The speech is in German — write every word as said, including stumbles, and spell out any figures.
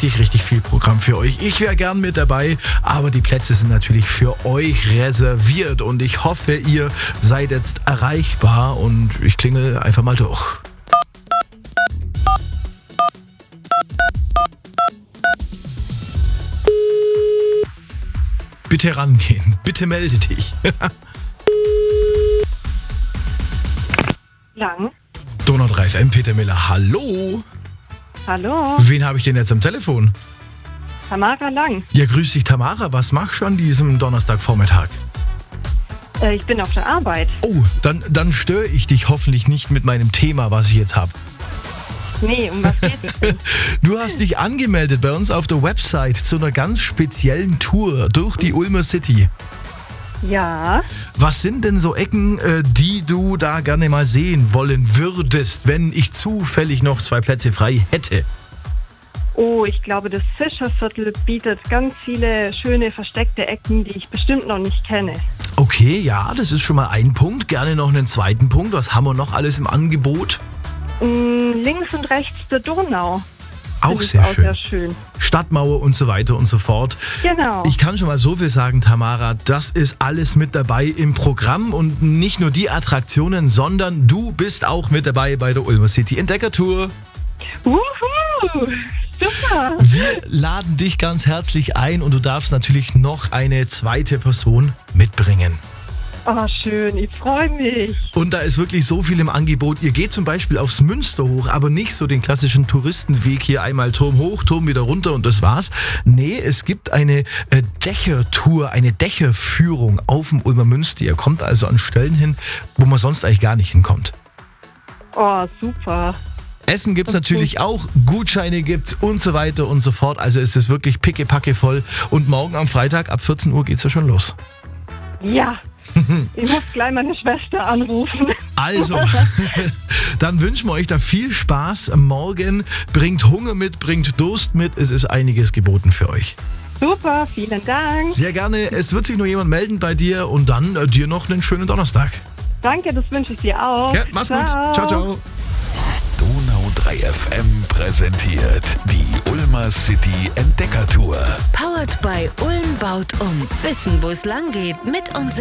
richtig, richtig viel Programm für euch. Ich wäre gern mit dabei, aber die Plätze sind natürlich für euch reserviert und ich hoffe, ihr seid jetzt erreichbar und ich klingel einfach mal durch. Bitte rangehen, bitte melde dich. Lang. Donau drei F M, Peter Miller, hallo. Hallo. Wen habe ich denn jetzt am Telefon? Tamara Lang. Ja, grüß dich Tamara, was machst du an diesem Donnerstagvormittag? Äh, ich bin auf der Arbeit. Oh, dann, dann störe ich dich hoffentlich nicht mit meinem Thema, was ich jetzt habe. Nee, um was geht es denn? Du hast dich angemeldet bei uns auf der Website zu einer ganz speziellen Tour durch die Ulmer City. Ja. Was sind denn so Ecken, äh, die du da gerne mal sehen wollen würdest, wenn ich zufällig noch zwei Plätze frei hätte? Oh, ich glaube, das Fischerviertel bietet ganz viele schöne versteckte Ecken, die ich bestimmt noch nicht kenne. Okay, ja, das ist schon mal ein Punkt. Gerne noch einen zweiten Punkt. Was haben wir noch alles im Angebot? Mm, links und rechts der Donau. Auch Das sehr ist auch schön. sehr schön. Stadtmauer und so weiter und so fort. Genau. Ich kann schon mal so viel sagen, Tamara, das ist alles mit dabei im Programm und nicht nur die Attraktionen, sondern du bist auch mit dabei bei der Ulmer City Entdeckertour. Wuhu, super. Wir laden dich ganz herzlich ein und du darfst natürlich noch eine zweite Person mitbringen. Oh, schön, ich freue mich. Und da ist wirklich so viel im Angebot. Ihr geht zum Beispiel aufs Münster hoch, aber nicht so den klassischen Touristenweg hier einmal Turm hoch, Turm wieder runter und das war's. Nee, es gibt eine äh, Dächertour, eine Dächerführung auf dem Ulmer Münster. Ihr kommt also an Stellen hin, wo man sonst eigentlich gar nicht hinkommt. Oh, super. Essen gibt's natürlich auch, Gutscheine gibt's und so weiter und so fort. Also ist es wirklich pickepacke voll. Und morgen am Freitag ab vierzehn Uhr geht's ja schon los. Ja. Ich muss gleich meine Schwester anrufen. Also, dann wünschen wir euch da viel Spaß morgen. Bringt Hunger mit, bringt Durst mit. Es ist einiges geboten für euch. Super, vielen Dank. Sehr gerne. Es wird sich noch jemand melden bei dir und dann äh, dir noch einen schönen Donnerstag. Danke, das wünsche ich dir auch. Ja, mach's gut. Ciao, ciao. Donau drei F M präsentiert die Ulmer City Entdeckertour. Powered by Ulm baut um. Wissen, wo es lang geht mit unserem